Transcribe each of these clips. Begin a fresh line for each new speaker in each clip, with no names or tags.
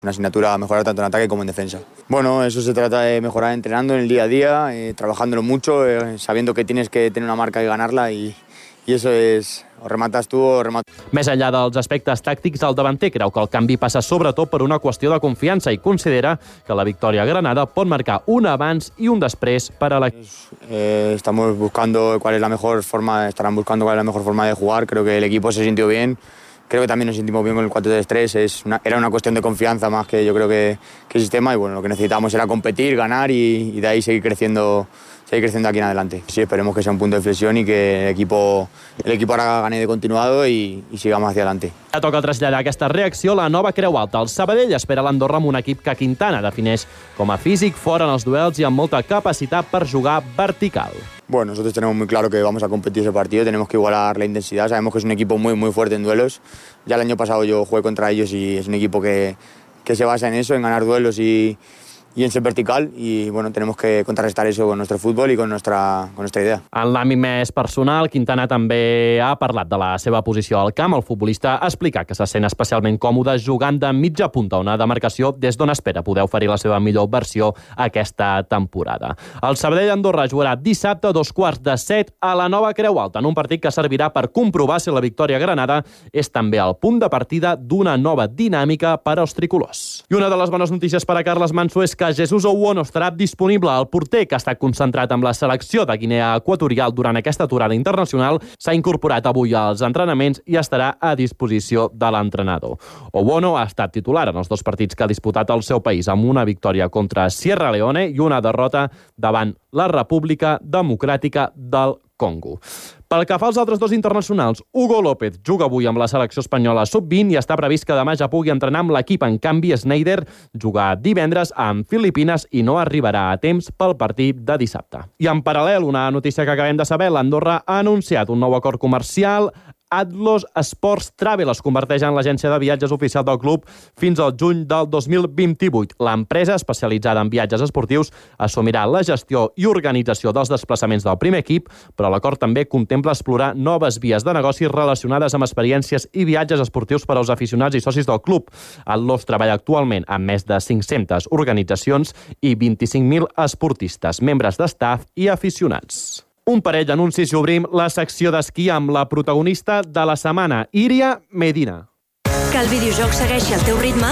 Una asignatura a mejorar tanto en ataque como en defensa. Bueno, eso se trata de mejorar entrenando en el día a día, trabajándolo mucho, sabiendo que tienes que tener una marca y ganarla y eso es, o remates tu o remates.
Més enllà dels aspectes tàctics, el davanter creu que el canvi passa sobretot per una qüestió de confiança i considera que la victòria a Granada pot marcar un abans i un després per a l'equip.
Estamos buscando cuál es la mejor forma, estarán buscando cuál es la mejor forma de jugar. Creo que el equipo se sintió bien. Creo que también nos sentimos bien con el 4-3-3. Era una cuestión de confianza más que yo creo que el sistema. Y bueno, lo que necesitábamos era competir, ganar y de ahí seguir creciendo aquí en adelante. Sí, esperemos que sea un punto de inflexión y que el equipo ahora gane de continuado y sigamos hacia adelante.
Ja toca traslladar aquesta reacció a la nova Creu Alta. El Sabadell espera l'Andorra amb un equip que Quintana defineix com a físic, fora en els duels i amb molta capacitat per jugar vertical.
Bueno, nosotros tenemos muy claro que vamos a competir ese partido, tenemos que igualar la intensidad, sabemos que es un equipo muy, muy fuerte en duelos. Ya el año pasado yo jugué contra ellos y es un equipo que se basa en eso, en ganar duelos y en ser vertical, y bueno, tenemos que contrarrestar eso con nuestro fútbol y con nuestra idea.
En l'àmbit més personal, Quintana també ha parlat de la seva posició al camp. El futbolista ha explicat que se sent especialment còmode jugant de mitja punta, una demarcació des d'on espera poder oferir la seva millor versió aquesta temporada. El Sabadell-Andorra jugarà dissabte a 14:15 a la nova Creu Alta, en un partit que servirà per comprovar si la victòria a Granada és també el punt de partida d'una nova dinàmica per als tricolors. I una de les bones notícies per a Carles Manso és que Jesús Ouono estarà disponible. El porter, que ha estat concentrat amb la selecció de Guinea Equatorial durant aquesta aturada internacional, s'ha incorporat avui als entrenaments i estarà a disposició de l'entrenador. Ouono ha estat titular en els dos partits que ha disputat el seu país, amb una victòria contra Sierra Leone i una derrota davant la República Democràtica del Congo. Pel que fa als altres dos internacionals, Hugo López juga avui amb la selecció espanyola sub-20 i està previst que demà ja pugui entrenar amb l'equip. En canvi, Sneijder juga divendres amb Filipines i no arribarà a temps pel partit de dissabte. I en paral·lel, una notícia que acabem de saber, l'Andorra ha anunciat un nou acord comercial. Atlos Sports Travel es converteix en l'agència de viatges oficial del club fins al juny del 2028. L'empresa, especialitzada en viatges esportius, assumirà la gestió i organització dels desplaçaments del primer equip, però l'acord també contempla explorar noves vies de negocis relacionades amb experiències i viatges esportius per als aficionats i socis del club. Atlos treballa actualment amb més de 500 organitzacions i 25.000 esportistes, membres d'estaf i aficionats. Un parell d'anuncis i obrim la secció d'esquí amb la protagonista de la setmana, Iria Medina.
Que el videojoc segueixi el teu ritme?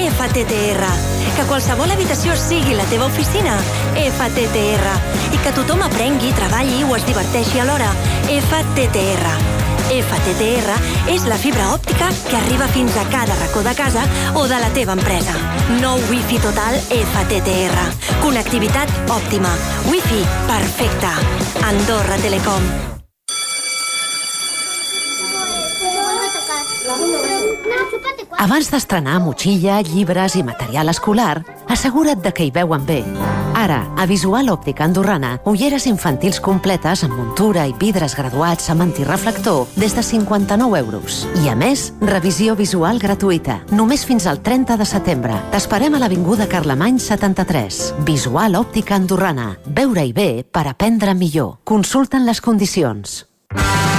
FTTR. Que qualsevol habitació sigui la teva oficina? FTTR. I que tothom aprengui, treballi o es diverteixi alhora? FTTR. FTTR és la fibra òptica que arriba fins a cada racó de casa o de la teva empresa. Nou Wi-Fi total FTTR. Connectivitat òptima. Wi-Fi perfecte. Andorra Telecom.
Abans d'estrenar motxilla, llibres i material escolar, assegura't de que hi veuen bé. Ara, a Visual Òptica Andorrana, ulleres infantils completes amb muntura i vidres graduats amb antireflector des de 59 euros. I a més, revisió visual gratuïta. Només fins al 30 de setembre. T'esperem a l'Avinguda Carlemany 73. Visual Òptica Andorrana. Veure-hi bé per aprendre millor. Consulten les condicions.